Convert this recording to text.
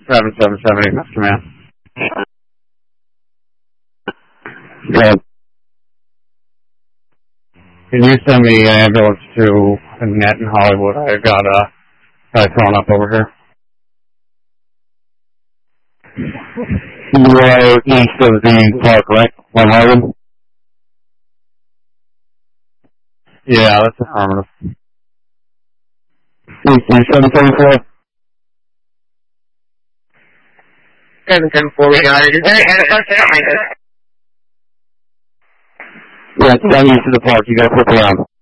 7770, Mr. Man. Good. Can you send me an ambulance to Annette in Hollywood? I got a guy thrown up over here. You are east of the park, right? On Harlem? Yeah, that's affirmative. East 774? 774, we got it. Is there an ambulance behind us? Yeah, it's down east of the park. You gotta flip around.